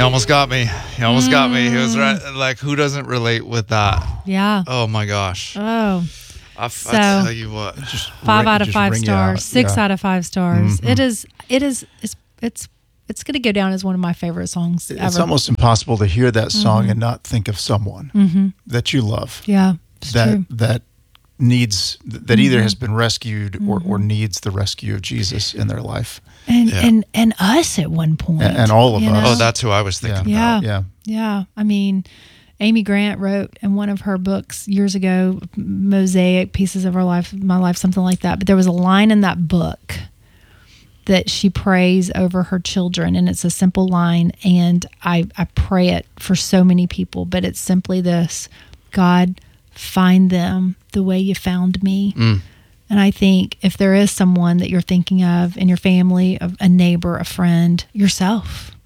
You almost got me. You almost got me. It was right. Like, who doesn't relate with that? Yeah. Oh my gosh. Oh. I tell you what. Just 5 out of just 5 ring you stars. out. 6 Yeah. out of 5 stars. It's going to go down as one of my favorite songs ever. It's almost impossible to hear that song and not think of someone that you love. Yeah. It's true. That needs that either has been rescued or needs the rescue of Jesus in their life. And us at one point. And all of you us. know? Oh, that's who I was thinking about. Yeah. I mean, Amy Grant wrote in one of her books years ago, Mosaic, Pieces of Our Life, My Life, something like that. But there was a line in that book that she prays over her children, and it's a simple line, and I pray it for so many people, but it's simply this: God, find them the way you found me. And I think if there is someone that you're thinking of in your family, a neighbor, a friend, yourself,